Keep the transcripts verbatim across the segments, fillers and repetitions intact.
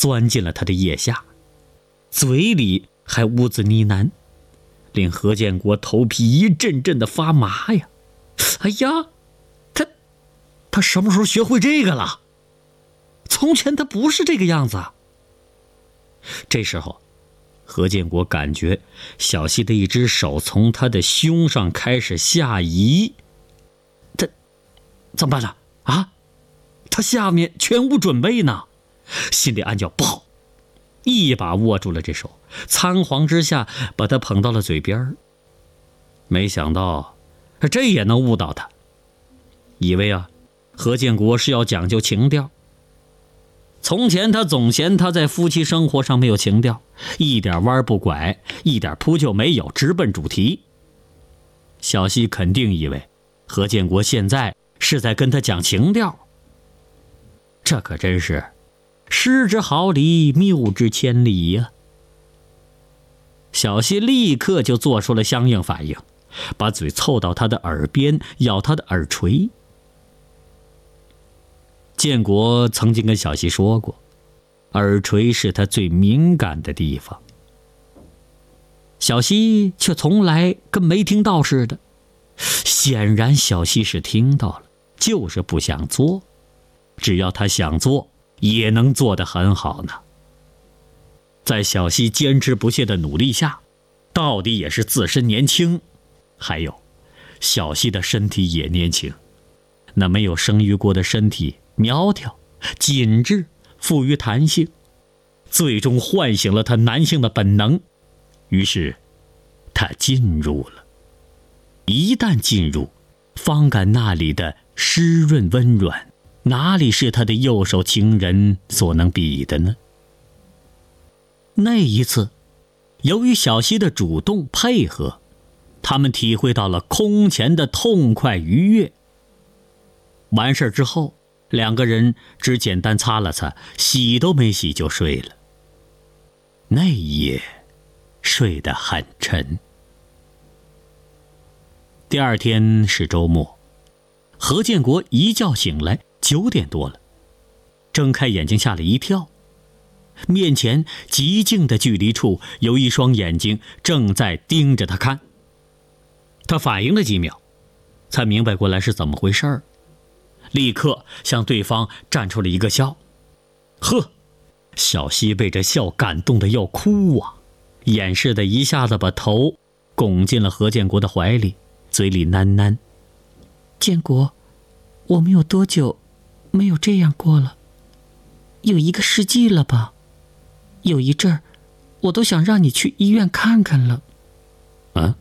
钻进了他的腋下，嘴里还兀自呢喃，令何建国头皮一阵阵的发麻呀！哎呀，他他什么时候学会这个了？从前他不是这个样子。这时候，何建国感觉小溪的一只手从他的胸上开始下移，他怎么办呢？啊，他下面全无准备呢，心里暗叫不好，一把握住了这手，仓皇之下把他捧到了嘴边。没想到这也能误导他，以为啊，何建国是要讲究情调。从前他总嫌他在夫妻生活上没有情调，一点弯不拐，一点铺就没有，直奔主题。小溪肯定以为何建国现在是在跟他讲情调，这可真是失之毫厘，谬之千里呀！小溪立刻就做出了相应反应，把嘴凑到他的耳边，咬他的耳垂。建国曾经跟小溪说过，耳垂是他最敏感的地方。小溪却从来跟没听到似的，显然小溪是听到了，就是不想做。只要他想做，也能做得很好呢。在小溪坚持不懈的努力下，到底也是自身年轻，还有小溪的身体也年轻，那没有生育过的身体苗条、紧致、富于弹性，最终唤醒了他男性的本能。于是他进入了，一旦进入，方感那里的湿润温软，哪里是他的右手情人所能比的呢？那一次，由于小溪的主动配合，他们体会到了空前的痛快愉悦。完事之后，两个人只简单擦了擦，洗都没洗就睡了。那一夜睡得很沉。第二天是周末，何建国一觉醒来九点多了，睁开眼睛吓了一跳，面前极近的距离处有一双眼睛正在盯着他看。他反应了几秒，才明白过来是怎么回事儿，立刻向对方站出了一个笑。呵，小溪被这笑感动得要哭啊，掩饰的一下子把头拱进了何建国的怀里，嘴里喃喃：建国，我们有多久没有这样过了？有一个世纪了吧？有一阵儿我都想让你去医院看看了。啊？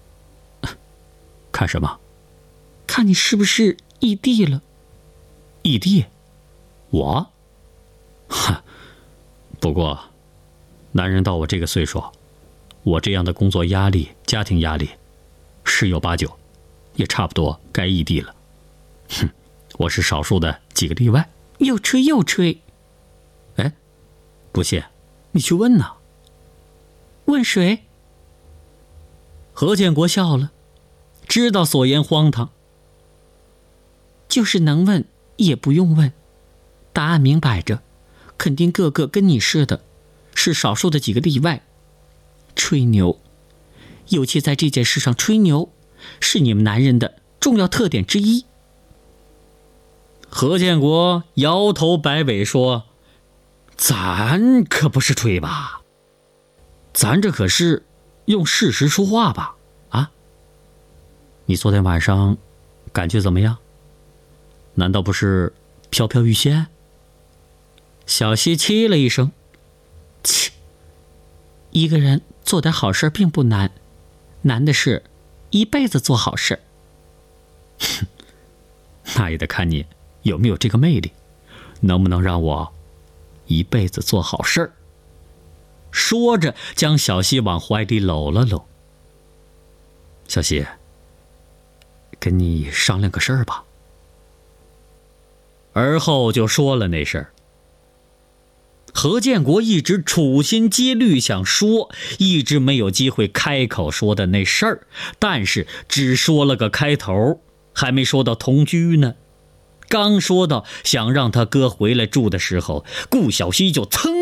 看什么？看你是不是异地了。异地？我？哈，不过男人到我这个岁数，我这样的工作压力、家庭压力，十有八九也差不多该异地了。哼，我是少数的几个例外。又吹又吹。哎，不信你去问呐。问谁？何建国笑了，知道所言荒唐，就是能问也不用问，答案明摆着，肯定个个跟你似的，是少数的几个例外。吹牛，尤其在这件事上吹牛，是你们男人的重要特点之一。何建国摇头摆尾说：咱可不是吹吧，咱这可是用事实说话吧？啊，你昨天晚上感觉怎么样？难道不是飘飘欲仙？小溪气了一声：切，一个人做点好事并不难，难的是一辈子做好事。哼，那也得看你有没有这个魅力，能不能让我一辈子做好事儿。说着将小溪往怀里搂了搂。小溪，跟你商量个事儿吧。而后就说了那事儿。何建国一直处心积虑想说，一直没有机会开口说的那事儿，但是只说了个开头，还没说到同居呢。刚说到想让他哥回来住的时候，顾小溪就噌